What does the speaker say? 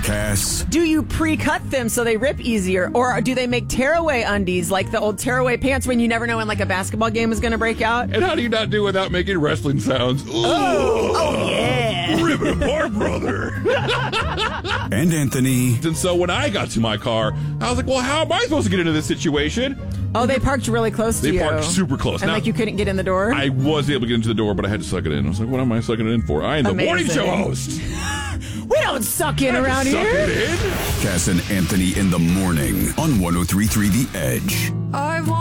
Cass. Do you pre-cut them so they rip easier? Or do they make tearaway undies like the old tearaway pants when you never know when like a basketball game is going to break out? And how do you not do without making wrestling sounds? Oh yeah. Rip it apart, brother. And Anthony. And so when I got to my car, I was like, well, how am I supposed to get into this situation? Oh, they parked really close to you. They parked super close. And Now, like you couldn't get in the door? I was able to get into the door, but I had to suck it in. I was like, what am I sucking it in for? I am the morning show host. We don't suck in around Suck here. it in. Cass and Anthony in the morning on 103.3 The Edge.